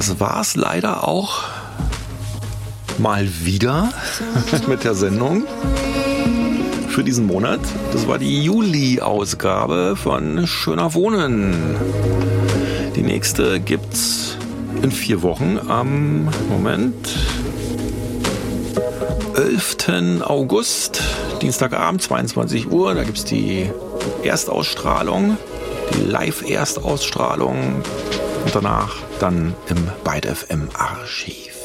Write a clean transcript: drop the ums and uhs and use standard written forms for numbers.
Das war's leider auch mal wieder mit der Sendung für diesen Monat. Das war die Juli-Ausgabe von Schöner Wohnen. Die nächste gibt's in 4 Wochen am 11. August, Dienstagabend, 22 Uhr. Da gibt's die Erstausstrahlung, die Live-Erstausstrahlung und danach dann im Byte FM Archiv.